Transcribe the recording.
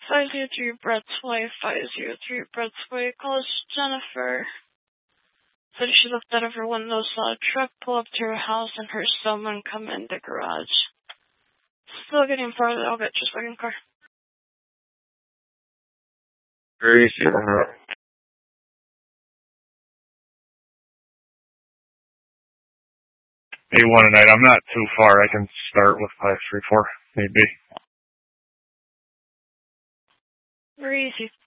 503 Brett's Way, 503 Brett's Way. Calls Jennifer. Said she looked out of her window, saw a truck pull up to her house, and heard someone come in the garage. Still getting farther. I'll get your second car. Very easy. 8-1 tonight. I'm not too far. I can start with 534, maybe. Very easy.